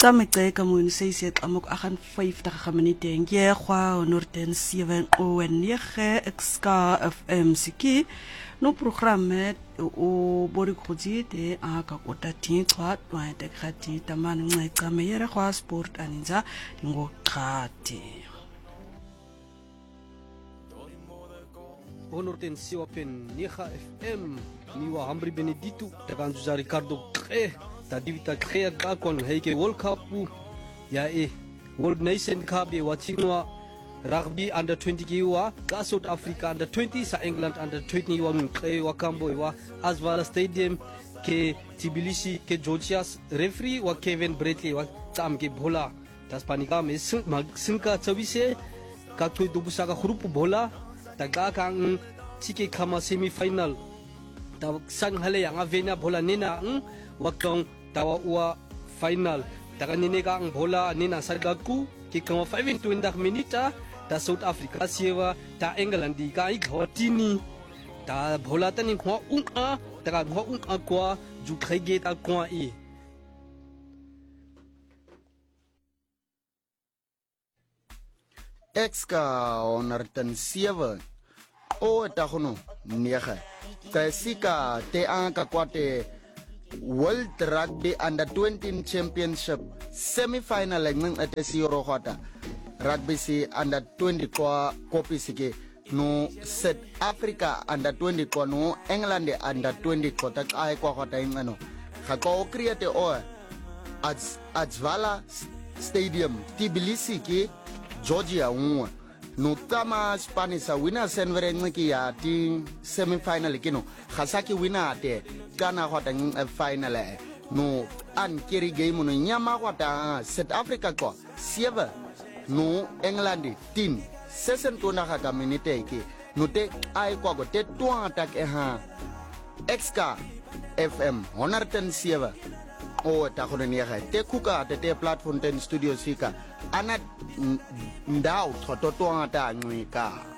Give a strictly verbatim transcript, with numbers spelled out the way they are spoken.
Tamekeka mo se se tlamok agan vyftig minute en jy gwa honderd en sewe o nege X-K F M siki no programme o bori khotsi te a ka kota tin twa twa te khati taman nceca meyere gwa sport aninza ngo khati honderd en sewe nege F M niwa Hambri Benedito te kanzuza Ricardo eh ta divita krea ka kon heike World Cup ya e World Nation Cup e watingwa rugby under twenty kiwa ka South Africa under twenty sa England under twenty wa mqe wa kambo wa Asvala Stadium ke Tbilisi ke Georgia's referee wa Kevin Bradley wa tsam ke bola taspanika me sinka tsawise ka thui dubusa ka group bola ta ka kang tike kama semi final ta sang hale yang avena bola nena wakong tawa ua final taka nene ka ang bola nena sargaku ki kama five and twenty minutes ta South Africa siewa ta England di ka ikhotini ta bola tani khwa unga taka khwa unga kwa ju khege ta kwa i X-K honderd en sewe o ta khono nege ka sika te anga kwate World Rugby Under twenty Championship semi-final ng at siro khota rugby si under twenty kwa kopi sike no South Africa under twenty kwa no England under twenty kwa ta ai kwa khota ingano ga ko create o Asvala Stadium Tbilisi ki Georgia un no kama Spanish winner senvere ngiki ya ti semi-final kino khasaki winner te kana khota ng final e no an kiri game no nyama khota South Africa ko sieva no England tin sesen to na ka minute ki no te ai ko go te to attack e ha X-K F M honderd en sewe o ta khone ne ga te kuka te te platform ten studio sika ana ndao thoto to ata ngika